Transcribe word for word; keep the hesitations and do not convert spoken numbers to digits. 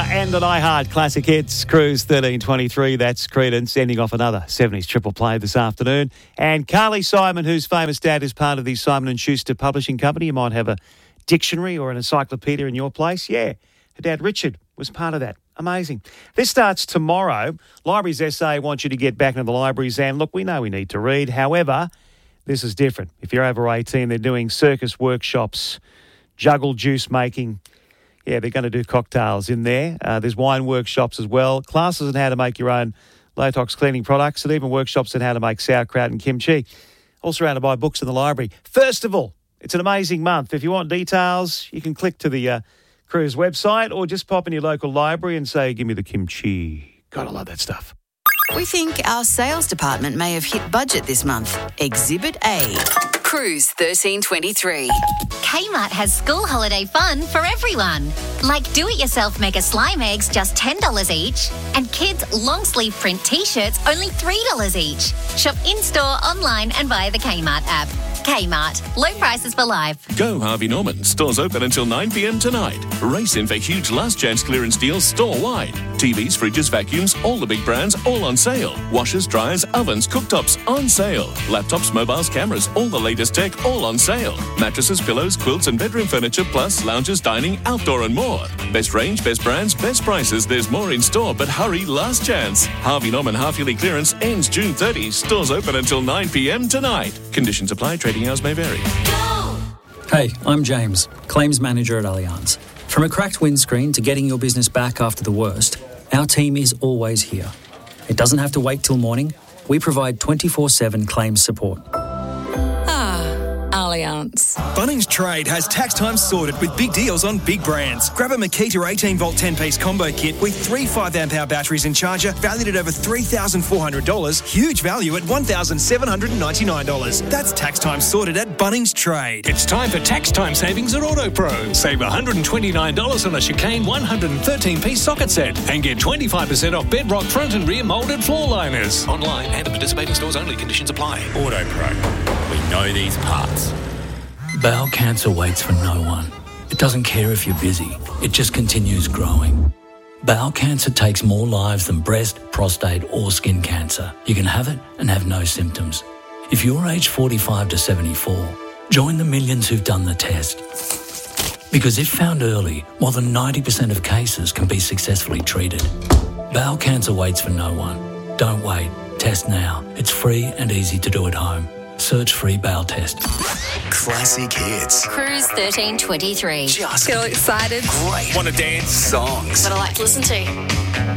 and an iHeart Classic Hits. Cruise thirteen twenty-three, that's Credence, ending off another seventies triple play this afternoon. And Carly Simon, whose famous dad is part of the Simon and Schuster Publishing Company. You might have a dictionary or an encyclopedia in your place. Yeah, her dad Richard was part of that. Amazing. This starts tomorrow. Libraries S A want you to get back into the libraries, and look, we know we need to read. However, this is different. If you're over eighteen, they're doing circus workshops, juggle juice making. Yeah, they're going to do cocktails in there. Uh, there's wine workshops as well, classes on how to make your own low-tox cleaning products, and even workshops on how to make sauerkraut and kimchi. All surrounded by books in the library. First of all, it's an amazing month. If you want details, you can click to the uh, Cruise website or just pop in your local library and say, give me the kimchi. God, I love that stuff. We think our sales department may have hit budget this month. Exhibit A. Cruise thirteen twenty-three. Kmart has school holiday fun for everyone. Like do-it-yourself mega slime eggs, just ten dollars each. And kids' long-sleeve print T-shirts, only three dollars each. Shop in-store, online and via the Kmart app. Kmart. Low prices for life. Go Harvey Norman. Stores open until nine p.m. tonight. Race in for huge last chance clearance deals store-wide. T Vs, fridges, vacuums, all the big brands, all on sale. Washers, dryers, ovens, cooktops, on sale. Laptops, mobiles, cameras, all the latest tech, all on sale. Mattresses, pillows, quilts and bedroom furniture, plus lounges, dining, outdoor and more. Best range, best brands, best prices. There's more in store, but hurry, last chance. Harvey Norman half-yearly clearance ends June thirtieth. Stores open until nine p.m. tonight. Conditions apply. Trading hours may vary. Hey, I'm James, Claims Manager at Allianz. From a cracked windscreen to getting your business back after the worst, our team is always here. It doesn't have to wait till morning. We provide twenty-four seven claims support. Allianz. Bunnings Trade has tax time sorted with big deals on big brands. Grab a Makita eighteen volt ten piece combo kit with three five amp hour batteries and charger valued at over three thousand four hundred dollars. Huge value at one thousand seven hundred ninety-nine dollars. That's tax time sorted at Bunnings Trade. It's time for tax time savings at AutoPro. Save one hundred twenty-nine dollars on a Chicane one hundred thirteen piece socket set and get twenty-five percent off Bedrock front and rear moulded floor liners. Online and at participating stores only. Conditions apply. AutoPro. We know these parts. Bowel cancer waits for no one. It doesn't care if you're busy. It just continues growing. Bowel cancer takes more lives than breast, prostate or skin cancer. You can have it and have no symptoms. If you're aged forty-five to seventy-four, join the millions who've done the test. Because if found early, more than ninety percent of cases can be successfully treated. Bowel cancer waits for no one. Don't wait. Test now. It's free and easy to do at home. Search free bowel test. Classic hits. Cruise thirteen twenty-three. Just Feel excited. great. Want to dance? Songs. What I like to listen to.